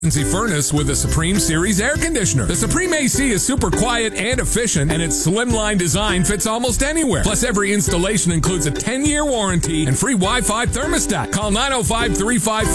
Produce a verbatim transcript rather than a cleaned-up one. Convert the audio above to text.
furnace with a Supreme Series air conditioner. The Supreme A C is super quiet and efficient, and its slimline design fits almost anywhere. Plus, every installation includes a ten-year warranty and free Wi-Fi thermostat. Call nine oh five, three five